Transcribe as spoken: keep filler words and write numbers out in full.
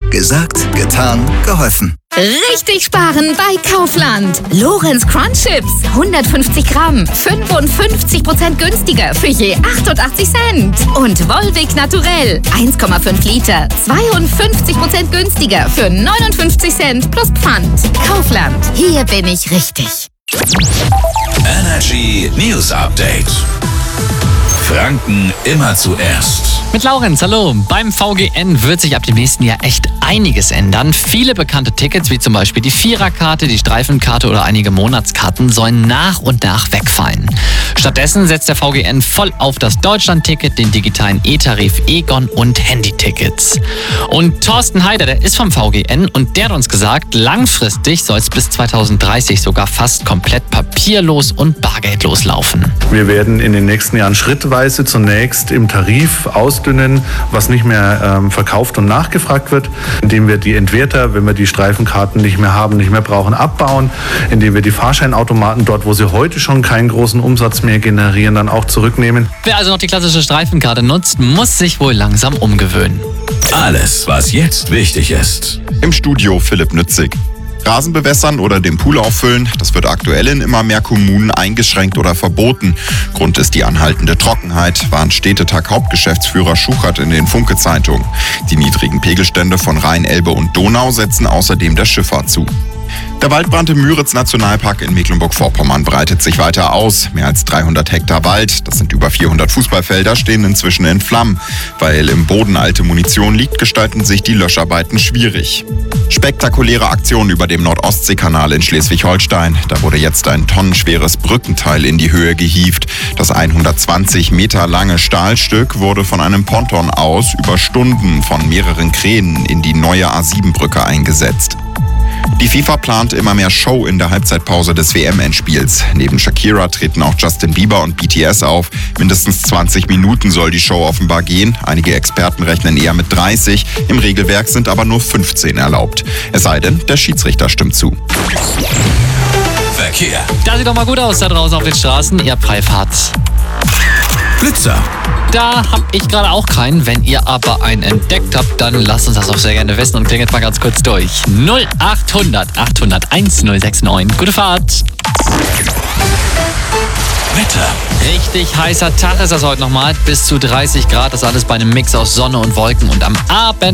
Gesagt, getan, geholfen. Richtig sparen bei Kaufland. Lorenz Crunch Chips, hundertfünfzig Gramm, fünfundfünfzig Prozent günstiger für je achtundachtzig Cent. Und Volvic Naturell, eins Komma fünf Liter, zweiundfünfzig Prozent günstiger für neunundfünfzig Cent plus Pfand. Kaufland, hier bin ich richtig. Energy News Update. Franken immer zuerst. Mit Laurenz, hallo. Beim V G N wird sich ab dem nächsten Jahr echt einiges ändern. Viele bekannte Tickets, wie zum Beispiel die Viererkarte, die Streifenkarte oder einige Monatskarten, sollen nach und nach wegfallen. Stattdessen setzt der V G N voll auf das Deutschland-Ticket, den digitalen E-Tarif Egon und Handytickets. Und Thorsten Heider, der ist vom V G N und der hat uns gesagt, langfristig soll es bis zweitausenddreißig sogar fast komplett papierlos und bargeldlos laufen. Wir werden in den nächsten Jahren schrittweise zunächst im Tarif ausdünnen, was nicht mehr ähm, verkauft und nachgefragt wird, indem wir die Entwerter, wenn wir die Streifenkarten nicht mehr haben, nicht mehr brauchen, abbauen, indem wir die Fahrscheinautomaten dort, wo sie heute schon keinen großen Umsatz mehr generieren, dann auch zurücknehmen. Wer also noch die klassische Streifenkarte nutzt, muss sich wohl langsam umgewöhnen. Alles, was jetzt wichtig ist. Im Studio Philipp Nützig. Rasen bewässern oder den Pool auffüllen, das wird aktuell in immer mehr Kommunen eingeschränkt oder verboten. Grund ist die anhaltende Trockenheit, warnt Städtetag-Hauptgeschäftsführer Schuchert in den Funke-Zeitungen. Die niedrigen Pegelstände von Rhein, Elbe und Donau setzen außerdem der Schifffahrt zu. Der Waldbrand im Müritz-Nationalpark in Mecklenburg-Vorpommern breitet sich weiter aus. Mehr als dreihundert Hektar Wald, das sind über vierhundert Fußballfelder, stehen inzwischen in Flammen. Weil im Boden alte Munition liegt, gestalten sich die Löscharbeiten schwierig. Spektakuläre Aktion über dem Nord-Ostsee-Kanal in Schleswig-Holstein. Da wurde jetzt ein tonnenschweres Brückenteil in die Höhe gehievt. Das hundertzwanzig Meter lange Stahlstück wurde von einem Ponton aus über Stunden von mehreren Kränen in die neue A sieben Brücke eingesetzt. Die FIFA plant immer mehr Show in der Halbzeitpause des W M-Endspiels. Neben Shakira treten auch Justin Bieber und B T S auf. Mindestens zwanzig Minuten soll die Show offenbar gehen. Einige Experten rechnen eher mit dreißig. Im Regelwerk sind aber nur fünfzehn erlaubt. Es sei denn, der Schiedsrichter stimmt zu. Verkehr. Da sieht doch mal gut aus da draußen auf den Straßen. Ihr habt Freifahrt. Blitzer. Da hab ich gerade auch keinen. Wenn ihr aber einen entdeckt habt, dann lasst uns das auch sehr gerne wissen und klingelt mal ganz kurz durch. null achthundert achthundert1069. Gute Fahrt. Wetter. Richtig heißer Tag ist das heute nochmal. Bis zu dreißig Grad. Das alles bei einem Mix aus Sonne und Wolken. Und am Abend